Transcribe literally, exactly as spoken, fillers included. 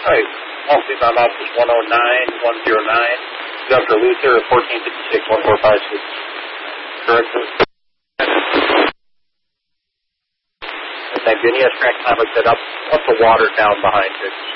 Right. All-speed on office one oh nine, one oh nine. Doctor Luther, fourteen fifty-six, one four five six. Correction. Thank you. And yes, crack comments said up, up the water down behind it.